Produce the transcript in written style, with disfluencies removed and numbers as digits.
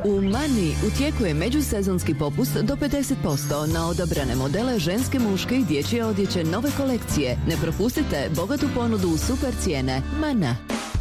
U Mani u tijeku je međusezonski popust do 50% na odabrane modele ženske, muške i dječje odjeće nove kolekcije. Ne propustite bogatu ponudu u super cijene. Mana.